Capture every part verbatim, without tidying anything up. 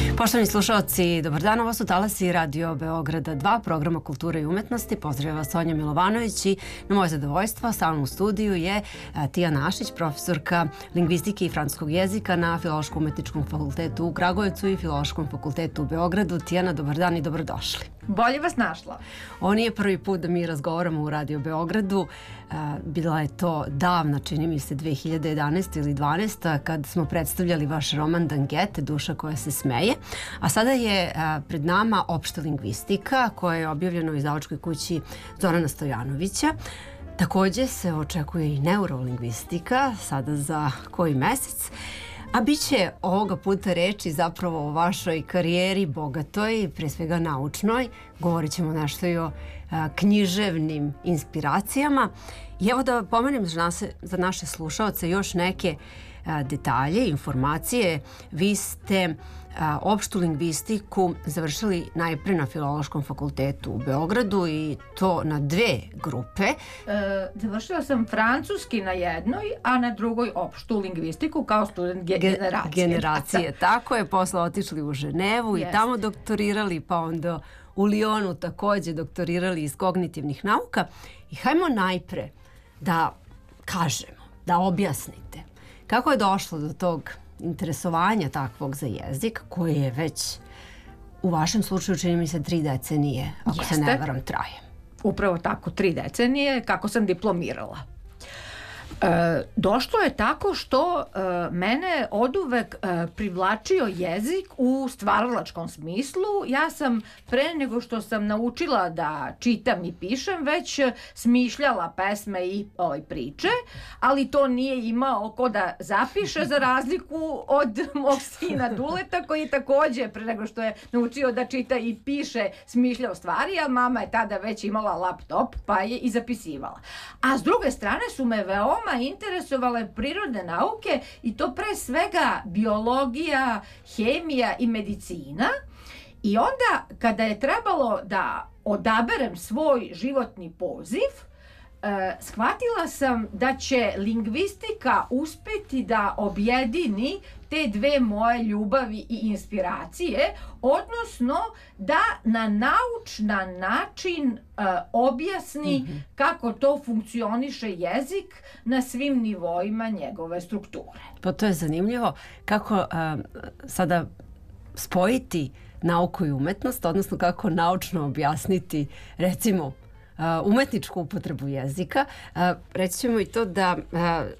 Poštovani slušalci, dobar dan, ovo su talasi Radio Beograda dva, programa Kulture i umetnosti. Pozdravlja vas Sonja Milovanović i na moje zadovoljstvo sa mnom u studiju je Tijana Ašić, profesorka lingvistike i francuskog jezika na Filološko-umetničkom fakultetu u Kragujevcu i Filološkom fakultetu u Beogradu. Tijana, dobar dan i dobrodošli. Bolje vas našla. Ovo nije prvi put da mi razgovaramo u Radio Beogradu. Bila je to davna, čini mi se, dve hiljade jedanaeste ili dvanaeste. kad smo predstavljali vaš roman Dangete, Duša koja se smeje. A sada je pred nama opšta lingvistika koja je objavljena u izdavačkoj kući Zorana Stojanovića. Takođe se očekuje i neurolingvistika, sada za koji mesec. A bit će ovoga puta reči zapravo o vašoj karijeri bogatoj, pre svega naučnoj. Govorit ćemo nešto i o a, književnim inspiracijama. I evo da pomenem za, nas, za naše slušaoce još neke a, detalje, informacije. Vi ste a, opštu lingvistiku završili najpre na Filološkom fakultetu u Beogradu i to na dve grupe. E, završila sam francuski na jednoj, a na drugoj opštu lingvistiku kao student ge generacije. Generacije, tako je. Posle otišli u Ženevu yes. i tamo doktorirali, pa onda u Lionu takođe doktorirali iz kognitivnih nauka. I hajmo najpre da kažemo, da objasnite kako je došlo do tog interesovanja takvog za jezik, koji je već u vašem slučaju, čini mi se, tri decenije, ako Jeste. se ne varam, traje. Upravo tako, tri decenije, kako sam diplomirala. E, došlo je tako što e, mene oduvek e, privlačio jezik u stvaralačkom smislu. Ja sam pre nego što sam naučila da čitam i pišem već smišljala pesme i ovaj, priče, ali to nije imao ko da zapiše za razliku od mog sina Duleta koji je takođe pre nego što je naučio da čita i piše smišljao stvari, a mama je tada već imala laptop pa je i zapisivala. A s druge strane su me veoma interesovale prirodne nauke i to pre svega biologija, hemija i medicina. I onda kada je trebalo da odaberem svoj životni poziv, eh, shvatila sam da će lingvistika uspeti da objedini te dve moje ljubavi i inspiracije, odnosno da na naučan način uh, objasni mm-hmm. kako to funkcioniše jezik na svim nivoima njegove strukture. Pa to je zanimljivo kako uh, sada spojiti nauku i umetnost, odnosno kako naučno objasniti, recimo, uh, umetničku upotrebu jezika. Uh, reći ćemo i to da uh,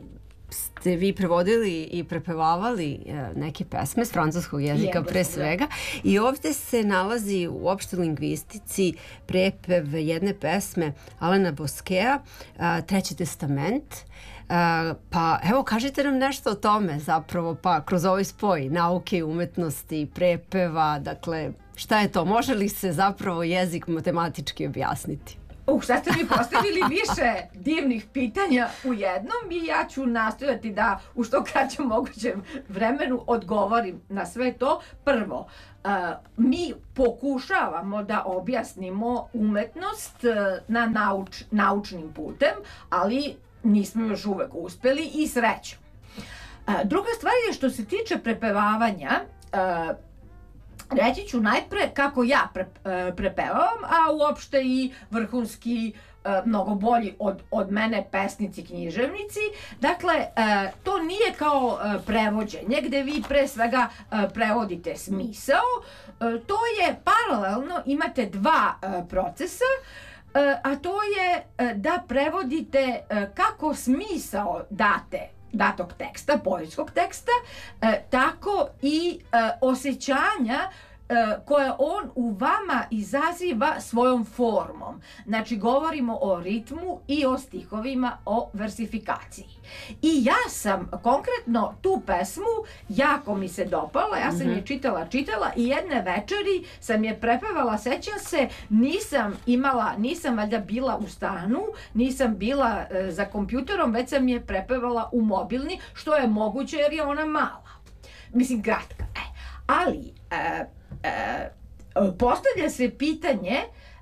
ste vi prevodili i prepevavali neke pesme s francuskog jezika Jebe, pre svega i ovde se nalazi u opštoj lingvistici prepev jedne pesme Alena Boskea, Treći testament. Pa evo, kažite nam nešto o tome zapravo, pa kroz ovaj spoj nauke i umetnosti, prepeva, dakle šta je to? Može li se zapravo jezik matematički objasniti? Uh, sad ste mi postavili više divnih pitanja u jednom i ja ću nastojati da u što kraćem mogućem vremenu odgovorim na sve to. Prvo, uh, mi pokušavamo da objasnimo umetnost uh, na nauč, naučnim putem, ali nismo još uvek uspeli i srećom. Uh, druga stvar je što se tiče prepevavanja, uh, reći ću najpre kako ja pre, e, prepevavam, a uopšte i vrhunski e, mnogo bolji od, od mene pesnici, književnici. Dakle, e, to nije kao e, prevođenje gde vi pre svega e, prevodite smisao. E, to je paralelno, imate dva e, procesa, e, a to je e, da prevodite e, kako smisao date datog teksta, poetskog teksta, e, tako i e, osjećanja e, koje on u vama izaziva svojom formom. Znači, govorimo o ritmu i o stihovima, o versifikaciji. I ja sam konkretno tu pesmu, jako mi se dopala, ja sam mm-hmm. je čitala, čitala i jedne večeri sam je prepevala, sećam se, nisam imala, nisam valjda bila u stanu, nisam bila e, za kompjuterom, već sam je prepevala u mobilni, što je moguće jer je ona mala. Mislim, kratka. E, ali, e, e, postavlja se pitanje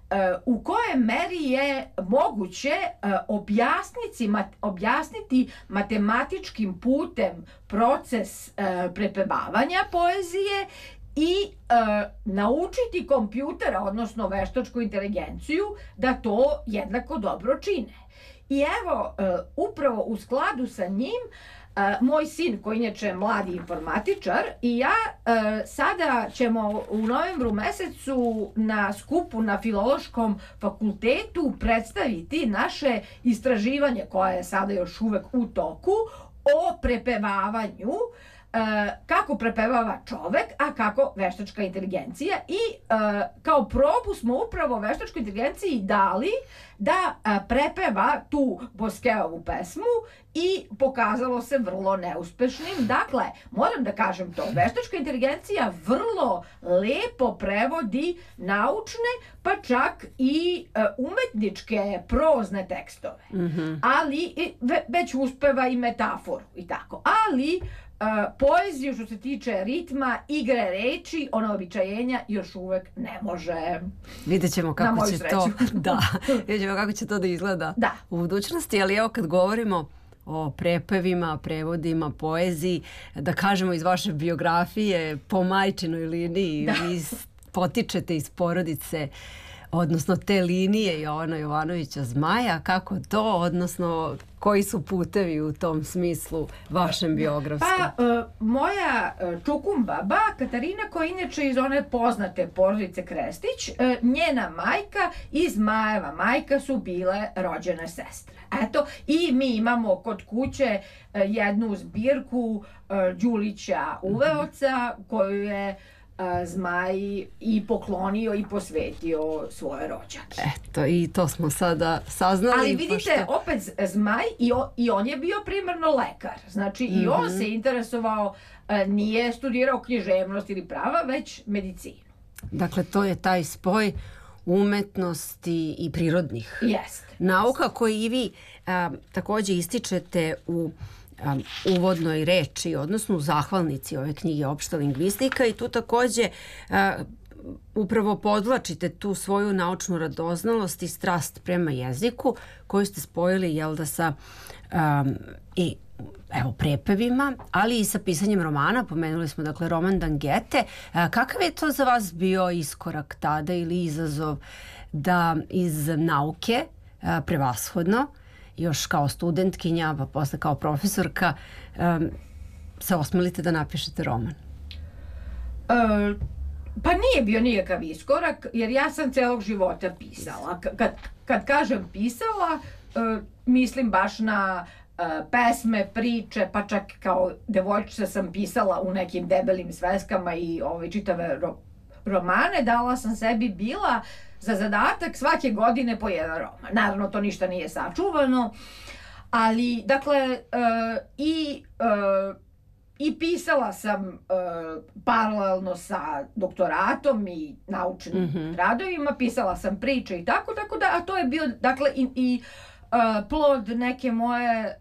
u kojoj meri je moguće objasniti, objasniti matematičkim putem proces prepevavanja poezije i e, naučiti kompjutera, odnosno veštačku inteligenciju, da to jednako dobro čine. I evo, e, upravo u skladu sa njim, e, moj sin, koji inače je mladi informatičar, i ja e, sada ćemo u novembru mesecu na skupu na Filološkom fakultetu predstaviti naše istraživanje, koje je sada još uvek u toku, o prepevavanju, kako prepevava čovek, a kako veštačka inteligencija. I kao probu smo upravo veštačkoj inteligenciji dali da prepeva tu Bosqueovu pesmu i pokazalo se vrlo neuspešnim. Dakle, moram da kažem to, veštačka inteligencija vrlo lepo prevodi naučne, pa čak i umetničke prozne tekstove. Mm-hmm. Ali već uspeva i metaforu i tako. Ali Uh, poeziju što se tiče ritma, igre reči, onaobičajenja još uvek ne može. Vidjet ćemo kako će to, da, vidjet ćemo kako će to da izgleda da. u budućnosti, ali evo kad govorimo o prepevima, prevodima, poeziji, da kažemo iz vaše biografije po majčinoj liniji, da. Vi potičete iz porodice, odnosno te linije Jovana Jovanovića Zmaja, kako to, odnosno koji su putevi u tom smislu vašem biografskom? Pa, uh, moja uh, čukum baba, Katarina, koja inače iz one poznate porodice Krestić, uh, njena majka i Zmajeva majka su bile rođene sestre. Eto, i mi imamo kod kuće uh, jednu zbirku uh, Đulića Uveoca, koju je Zmaj i poklonio i posvetio svoje rođake. Eto, i to smo sada saznali. Ali vidite, pošto... opet Zmaj, i on, i on je bio primarno lekar. Znači, mm-hmm. i on se interesovao, nije studirao književnost ili prava, već medicinu. Dakle, to je taj spoj umetnosti i prirodnih Jeste. nauka koji i vi a, takođe ističete u Um, uvodnoj reči, odnosno u zahvalnici ove knjige Opšta lingvistika, i tu takođe uh, upravo podvlačite tu svoju naučnu radoznalost i strast prema jeziku koju ste spojili, jel da, sa um, i evo prepevima, ali i sa pisanjem romana. Pomenuli smo dakle roman Dangete. Uh, kakav je to za vas bio iskorak tada ili izazov da iz nauke uh, prevashodno još kao studentkinja, pa posle kao profesorka, um, se osmelite da napišete roman? E, pa nije bio nikakav iskorak, jer ja sam celog života pisala. Kad, kad kažem pisala, e, mislim baš na e, pesme, priče, pa čak kao devojčica sam pisala u nekim debelim sveskama i ove čitave ro, romane. Dala sam sebi bila za zadatak svake godine po jedan roman. Naravno, to ništa nije sačuvano, ali, dakle, e, i, e, i pisala sam e, paralelno sa doktoratom i naučnim mm-hmm. radovima, pisala sam priče i tako, tako da, a to je bio, dakle, i, i e, plod neke moje e,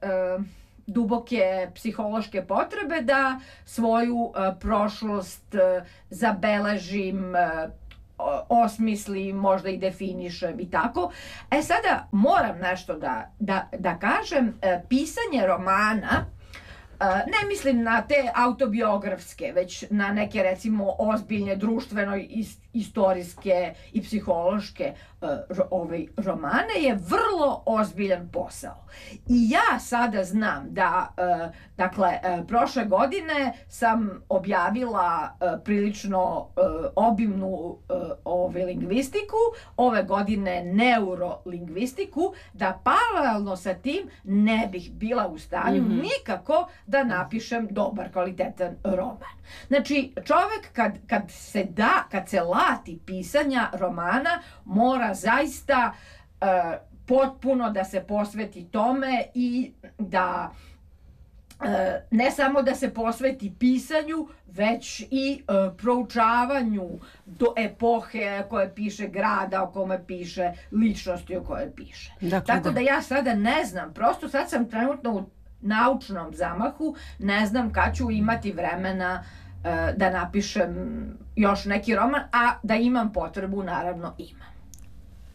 duboke psihološke potrebe da svoju e, prošlost e, zabeležim, e, osmislim, možda i definišem i tako. E sada moram nešto da, da, da kažem. E, pisanje romana, e, ne mislim na te autobiografske, već na neke recimo ozbiljne društveno istorijske i psihološke uh, ovaj, romane je vrlo ozbiljan posao. I ja sada znam da, uh, dakle, uh, prošle godine sam objavila uh, prilično uh, obimnu uh, ovaj, lingvistiku, ove godine neurolingvistiku, da paralelno sa tim ne bih bila u stanju mm-hmm. nikako da napišem dobar, kvalitetan roman. Znači, čovek kad, kad se da, kad se lati pisanja romana, mora zaista uh, potpuno da se posveti tome i da uh, ne samo da se posveti pisanju, već i uh, proučavanju do epohe koje piše, grada o kome piše, ličnosti o koje piše. Dakle, Tako da. da ja sada ne znam, prosto sad sam trenutno u naučnom zamahu, ne znam kad ću imati vremena uh, da napišem još neki roman, a da imam potrebu, naravno imam.